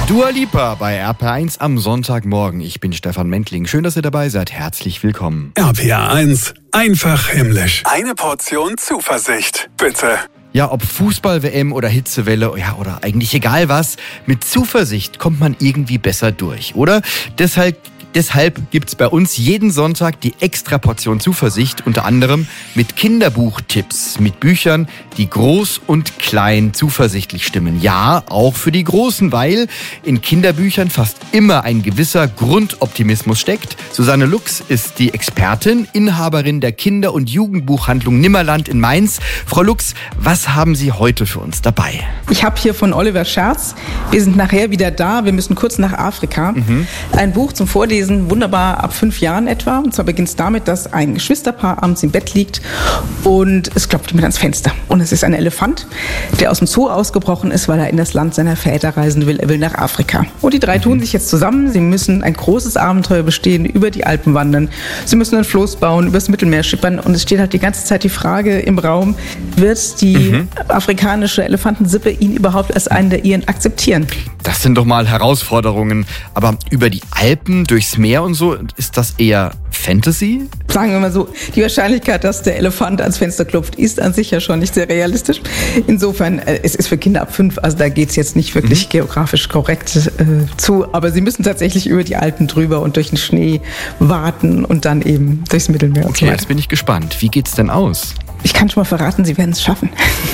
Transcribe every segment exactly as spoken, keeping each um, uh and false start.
Dua Lipa bei R P R eins am Sonntagmorgen. Ich bin Stefan Mentling. Schön, dass ihr dabei seid. Herzlich willkommen. R P R eins, einfach himmlisch. Eine Portion Zuversicht, bitte. Ja, ob Fußball-W M oder Hitzewelle, ja, oder eigentlich egal was, mit Zuversicht kommt man irgendwie besser durch, oder? Deshalb Deshalb gibt's bei uns jeden Sonntag die extra Portion Zuversicht, unter anderem mit Kinderbuchtipps, mit Büchern, die groß und klein zuversichtlich stimmen. Ja, auch für die Großen, weil in Kinderbüchern fast immer ein gewisser Grundoptimismus steckt. Susanne Lux ist die Expertin, Inhaberin der Kinder- und Jugendbuchhandlung Nimmerland in Mainz. Frau Lux, was haben Sie heute für uns dabei? Ich habe hier von Oliver Scherz, wir sind nachher wieder da, wir müssen kurz nach Afrika, mhm. ein Buch zum Vorlesen. Wunderbar ab fünf Jahren etwa. Und zwar beginnt es damit, dass ein Geschwisterpaar abends im Bett liegt und es klopft jemand ans Fenster. Und es ist ein Elefant, der aus dem Zoo ausgebrochen ist, weil er in das Land seiner Väter reisen will. Er will nach Afrika. Und die drei tun sich jetzt zusammen. Sie müssen ein großes Abenteuer bestehen, über die Alpen wandern. Sie müssen ein Floß bauen, übers Mittelmeer schippern. Und es steht halt die ganze Zeit die Frage im Raum, wird die mhm. afrikanische Elefantensippe ihn überhaupt als einen der ihren akzeptieren? Das sind doch mal Herausforderungen. Aber über die Alpen, durchs Meer und so, ist das eher Fantasy? Sagen wir mal so, die Wahrscheinlichkeit, dass der Elefant ans Fenster klopft, ist an sich ja schon nicht sehr realistisch. Insofern, äh, es ist für Kinder ab fünf, also da geht's jetzt nicht wirklich mhm. geografisch korrekt äh, zu. Aber sie müssen tatsächlich über die Alpen drüber und durch den Schnee warten und dann eben durchs Mittelmeer. Okay, so jetzt bin ich gespannt. Wie geht's denn aus? Ich kann schon mal verraten, Sie werden es schaffen.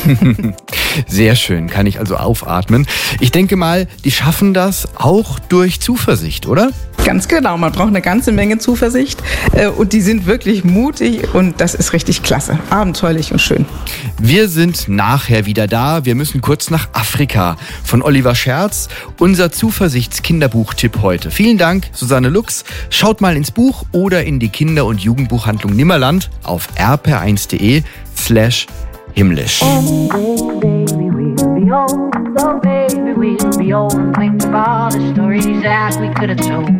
Sehr schön, kann ich also aufatmen. Ich denke mal, die schaffen das auch durch Zuversicht, oder? Ganz genau, man braucht eine ganze Menge Zuversicht äh, und die sind wirklich mutig und das ist richtig klasse, abenteuerlich und schön. Wir sind nachher wieder da, wir müssen kurz nach Afrika. Von Oliver Scherz, unser Zuversichts-Kinderbuchtipp heute. Vielen Dank, Susanne Lux. Schaut mal ins Buch oder in die Kinder- und Jugendbuchhandlung Nimmerland auf r p r eins punkt d e slash himmlisch. Oh, baby, we'll be old. Oh, baby, we'll be old and think of all the stories that we could have told.